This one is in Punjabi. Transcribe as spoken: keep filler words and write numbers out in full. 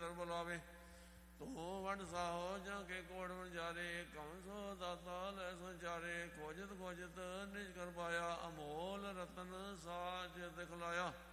ਭੀਤਰ ਬੁਲਾਵੇ। ਤੂੰ ਵੰਡ ਸਾਹੋ ਜਾਂ ਕੇ ਕੋੜ ਵਣਜਾਰੇ, ਕੌਣ ਸੋ ਦਾਤਾ ਲੈ ਸੰਚਾਰੇ। ਖੋਜਤ ਖੋਜਤ ਨਿਜ ਕਰ ਪਾਇਆ, ਅਮੋਲ ਰਤਨ ਸਾਜ ਦਿਖਲਾਇਆ।